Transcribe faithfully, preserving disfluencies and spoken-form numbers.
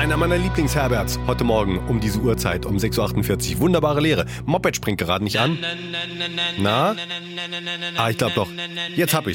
Einer meiner Lieblingsherberts. Heute Morgen um diese Uhrzeit, um sechs Uhr achtundvierzig. Wunderbare Lehre. Moped springt gerade nicht an. Na? Ah, ich glaube doch. Jetzt hab ich's.